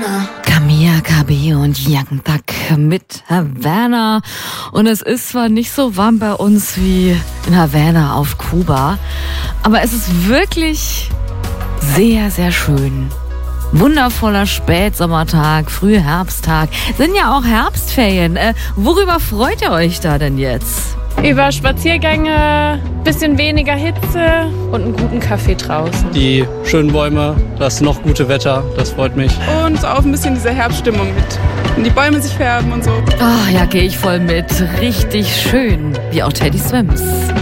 Camilla KB und Young Thug mit Havana. Und es ist zwar nicht so warm bei uns wie in Havana auf Kuba, aber es ist wirklich sehr, sehr schön. Wundervoller Spätsommertag, Frühherbsttag. Sind ja auch Herbstferien. Worüber freut ihr euch da denn jetzt? Über Spaziergänge, bisschen weniger Hitze und einen guten Kaffee draußen. Die schönen Bäume, das noch gute Wetter, das freut mich. Und so auch ein bisschen diese Herbststimmung mit. Wenn die Bäume sich färben und so. Ja, gehe ich voll mit. Richtig schön. Wie auch Teddy Swims.